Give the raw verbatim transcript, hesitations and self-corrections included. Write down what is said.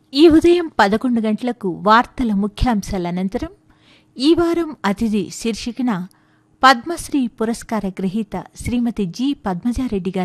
ఈ ఉదయం పదకొండు గంటలకు వార్తల ముఖ్యాంశాల అనంతరం ఈ వారం అతిథి శీర్షికన పద్మశ్రీ పురస్కార గ్రహీత శ్రీమతి జి పద్మజారెడ్డి గారు